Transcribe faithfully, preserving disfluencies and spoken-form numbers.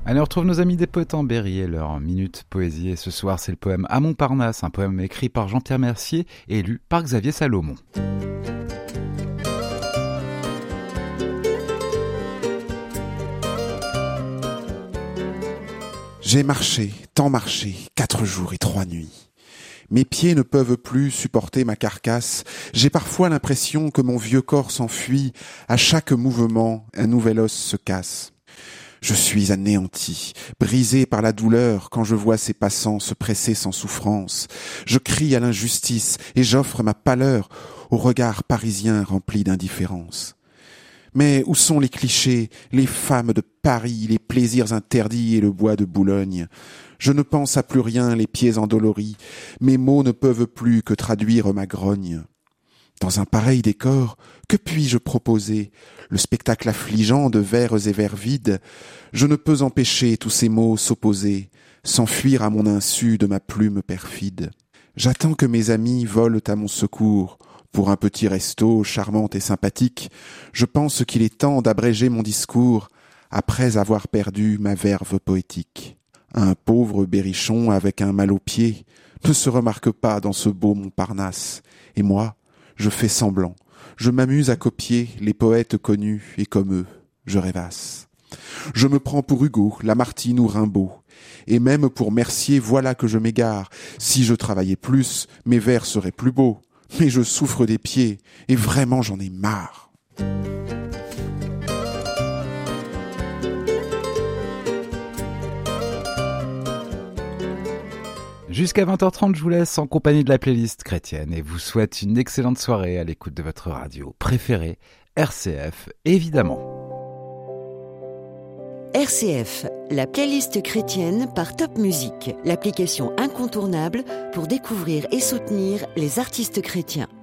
Allez, on retrouve nos amis des poètes en Berry et leur minute poésie. Et ce soir, c'est le poème À Montparnasse, un poème écrit par Jean-Pierre Mercier et lu par Xavier Salomon. J'ai marché, tant marché, quatre jours et trois nuits. Mes pieds ne peuvent plus supporter ma carcasse. J'ai parfois l'impression que mon vieux corps s'enfuit. À chaque mouvement, un nouvel os se casse. Je suis anéanti, brisé par la douleur quand je vois ces passants se presser sans souffrance. Je crie à l'injustice et j'offre ma pâleur au regard parisien rempli d'indifférence. Mais où sont les clichés, les femmes de Paris, les plaisirs interdits et le bois de Boulogne ? Je ne pense à plus rien, les pieds endoloris. Mes mots ne peuvent plus que traduire ma grogne. Dans un pareil décor, que puis-je proposer ? Le spectacle affligeant de vers et vers vides. Je ne peux empêcher tous ces mots s'opposer, s'enfuir à mon insu de ma plume perfide. J'attends que mes amis volent à mon secours. Pour un petit resto, charmant et sympathique, je pense qu'il est temps d'abréger mon discours après avoir perdu ma verve poétique. Un pauvre berrichon avec un mal aux pieds ne se remarque pas dans ce beau Montparnasse. Et moi, je fais semblant. Je m'amuse à copier les poètes connus et comme eux, je rêvasse. Je me prends pour Hugo, Lamartine ou Rimbaud. Et même pour Mercier, voilà que je m'égare. Si je travaillais plus, mes vers seraient plus beaux. Mais je souffre des pieds, et vraiment j'en ai marre. Jusqu'à vingt heures trente, je vous laisse en compagnie de la playlist chrétienne et vous souhaite une excellente soirée à l'écoute de votre radio préférée, R C F, évidemment. R C F, la playlist chrétienne par Top Music, l'application incontournable pour découvrir et soutenir les artistes chrétiens.